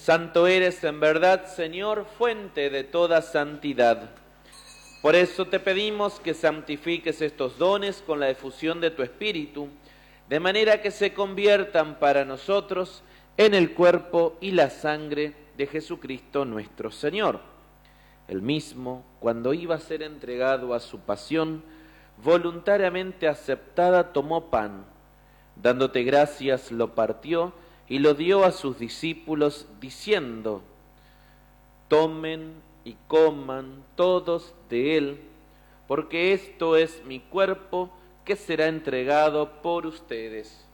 Santo eres en verdad, Señor, fuente de toda santidad. Por eso te pedimos que santifiques estos dones con la efusión de tu Espíritu, de manera que se conviertan para nosotros en el cuerpo y la sangre de Jesucristo nuestro Señor. El mismo, cuando iba a ser entregado a su pasión, voluntariamente aceptada, tomó pan, dándote gracias, lo partió y lo dio a sus discípulos, diciendo: tomen y coman todos de él, porque esto es mi cuerpo que será entregado por ustedes.